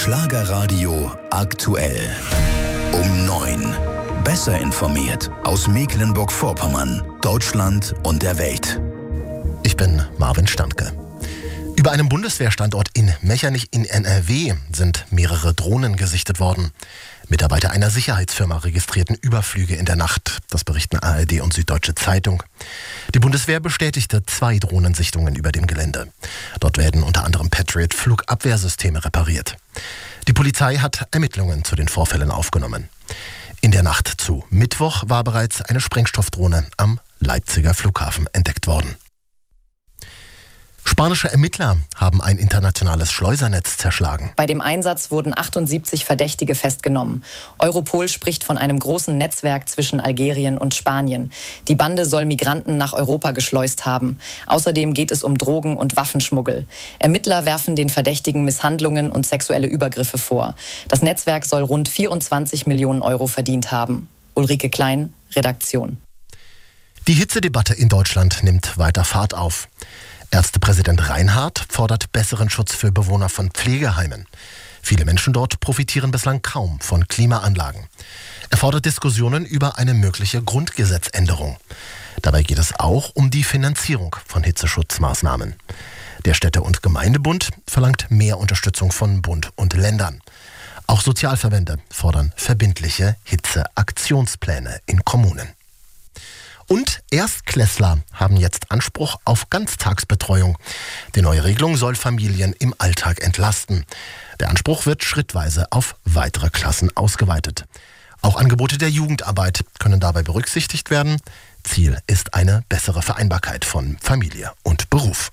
Schlagerradio aktuell. Um 9. Besser informiert aus Mecklenburg-Vorpommern, Deutschland und der Welt. Ich bin Marvin Standke. Über einem Bundeswehrstandort in Mechernich in NRW sind mehrere Drohnen gesichtet worden. Mitarbeiter einer Sicherheitsfirma registrierten Überflüge in der Nacht. Das berichten ARD und Süddeutsche Zeitung. Die Bundeswehr bestätigte 2 Drohnensichtungen über dem Gelände. Dort werden unter anderem Patriot-Flugabwehrsysteme repariert. Die Polizei hat Ermittlungen zu den Vorfällen aufgenommen. In der Nacht zu Mittwoch war bereits eine Sprengstoffdrohne am Leipziger Flughafen entdeckt worden. Spanische Ermittler haben ein internationales Schleusernetz zerschlagen. Bei dem Einsatz wurden 78 Verdächtige festgenommen. Europol spricht von einem großen Netzwerk zwischen Algerien und Spanien. Die Bande soll Migranten nach Europa geschleust haben. Außerdem geht es um Drogen- und Waffenschmuggel. Ermittler werfen den Verdächtigen Misshandlungen und sexuelle Übergriffe vor. Das Netzwerk soll rund 24 Millionen Euro verdient haben. Ulrike Klein, Redaktion. Die Hitzedebatte in Deutschland nimmt weiter Fahrt auf. Ärztepräsident Reinhardt fordert besseren Schutz für Bewohner von Pflegeheimen. Viele Menschen dort profitieren bislang kaum von Klimaanlagen. Er fordert Diskussionen über eine mögliche Grundgesetzänderung. Dabei geht es auch um die Finanzierung von Hitzeschutzmaßnahmen. Der Städte- und Gemeindebund verlangt mehr Unterstützung von Bund und Ländern. Auch Sozialverbände fordern verbindliche Hitzeaktionspläne in Kommunen. Und Erstklässler haben jetzt Anspruch auf Ganztagsbetreuung. Die neue Regelung soll Familien im Alltag entlasten. Der Anspruch wird schrittweise auf weitere Klassen ausgeweitet. Auch Angebote der Jugendarbeit können dabei berücksichtigt werden. Ziel ist eine bessere Vereinbarkeit von Familie und Beruf.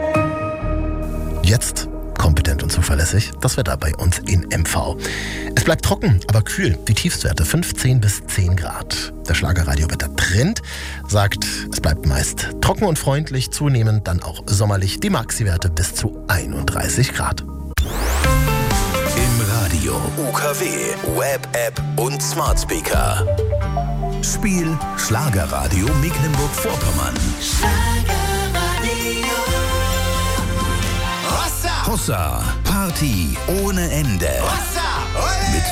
Jetzt kompetent und zuverlässig das Wetter bei uns in MV. Es bleibt trocken, aber kühl. Die Tiefstwerte 15 bis 10 Grad. Der Schlagerradiowetter-Trend sagt, es bleibt meist trocken und freundlich, zunehmend dann auch sommerlich. Die Maxi-Werte bis zu 31 Grad. Im Radio, UKW, Web-App und Smart Speaker. Spiel Schlagerradio Mecklenburg-Vorpommern. Hossa, Party ohne Ende. Mit